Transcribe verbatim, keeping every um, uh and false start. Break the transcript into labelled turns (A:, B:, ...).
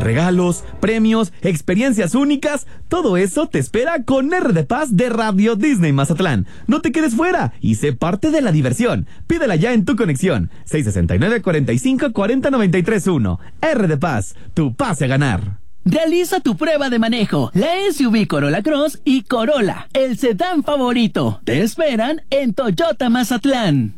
A: Regalos, premios, experiencias únicas, todo eso te espera con R de Paz de Radio Disney Mazatlán. No te quedes fuera y sé parte de la diversión. Pídela ya en tu conexión. seis sesenta y nueve, cuarenta y cinco, cuarenta, noventa y tres uno. R de Paz, tu pase a ganar.
B: Realiza tu prueba de manejo. La S U V Corolla Cross y Corolla, el sedán favorito. Te esperan en Toyota Mazatlán.